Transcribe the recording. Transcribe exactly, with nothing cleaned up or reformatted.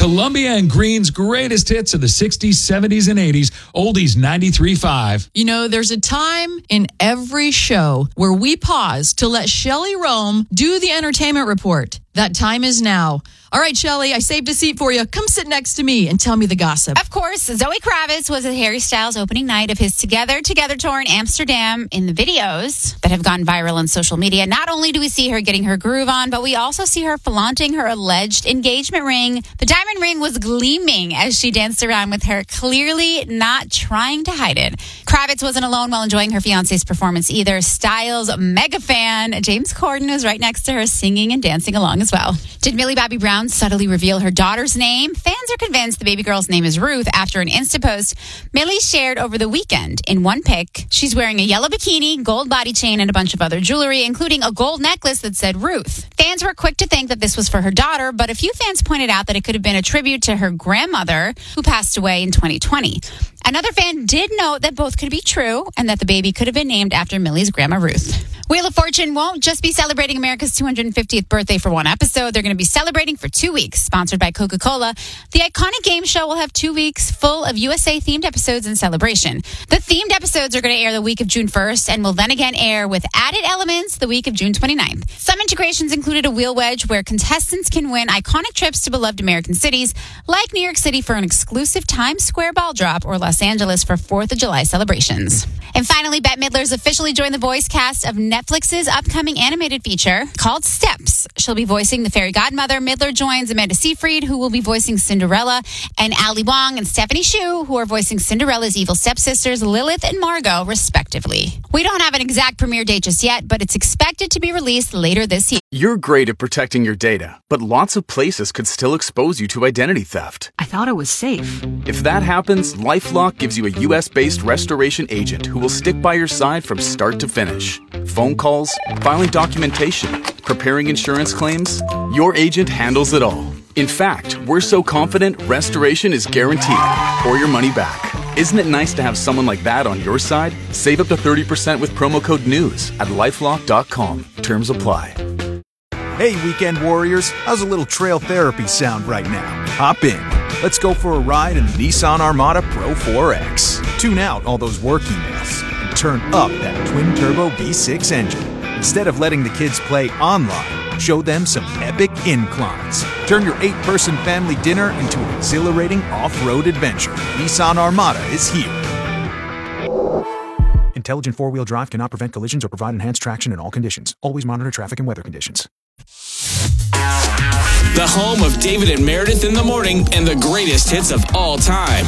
Columbia and Green's greatest hits of the sixties, seventies, and eighties. Oldies ninety-three point five. You know, there's a time in every show where we pause to let Shelley Rome do the entertainment report. That time is now. All right, Shelley, I saved a seat for you. Come sit next to me and tell me the gossip. Of course, Zoe Kravitz was at Harry Styles' opening night of his Together Together tour in Amsterdam. In the videos that have gone viral on social media, not only do we see her getting her groove on, but we also see her flaunting her alleged engagement ring. The diamond ring was gleaming as she danced around with her, clearly not trying to hide it. Kravitz wasn't alone while enjoying her fiance's performance either. Styles' mega fan, James Corden, was right next to her singing and dancing along as well. Did Millie Bobby Brown subtly reveal her daughter's name? Fans are convinced the baby girl's name is Ruth after an Insta post Millie shared over the weekend. In one pic, she's wearing a yellow bikini, gold body chain, and a bunch of other jewelry, including a gold necklace that said Ruth. Fans were quick to think that this was for her daughter, but a few fans pointed out that it could have been a tribute to her grandmother, who passed away in twenty twenty. Another fan did note that both could be true and that the baby could have been named after Millie's grandma Ruth. Wheel of Fortune won't just be celebrating America's two hundred fiftieth birthday for one episode. They're going to be celebrating for two weeks. Sponsored by Coca-Cola, the iconic game show will have two weeks full of U S A-themed episodes in celebration. The themed episodes are going to air the week of June first and will then again air with added elements the week of June twenty-ninth. Some integrations included a wheel wedge where contestants can win iconic trips to beloved American cities, like New York City for an exclusive Times Square ball drop or Los Angeles for fourth of July celebrations. And finally, Bette Midler's officially joined the voice cast of Netflix's upcoming animated feature called Steps. She'll be voicing the fairy godmother. Midler joins Amanda Seyfried, who will be voicing Cinderella, and Ali Wong and Stephanie Hsu, who are voicing Cinderella's evil stepsisters Lilith and Margot, respectively. We don't have an exact premiere date just yet, but it's expected to be released later this year. You're great at protecting your data, but lots of places could still expose you to identity theft. I thought it was safe. If that happens, LifeLock gives you a U S-based restoration agent who will stick by your side from start to finish. Phone calls, filing documentation, preparing insurance claims, your agent handles it all. In fact, we're so confident restoration is guaranteed or your money back. Isn't it nice to have someone like that on your side? Save up to thirty percent with promo code NEWS at lifelock dot com. Terms apply. Hey, weekend warriors, how's a little trail therapy sound right now? Hop in. Let's go for a ride in the Nissan Armada Pro four X. Tune out all those work emails and turn up that twin-turbo V six engine. Instead of letting the kids play online, show them some epic inclines. Turn your eight-person family dinner into an exhilarating off-road adventure. Nissan Armada is here. Intelligent four-wheel drive cannot prevent collisions or provide enhanced traction in all conditions. Always monitor traffic and weather conditions. The home of David and Meredith in the morning and the greatest hits of all time.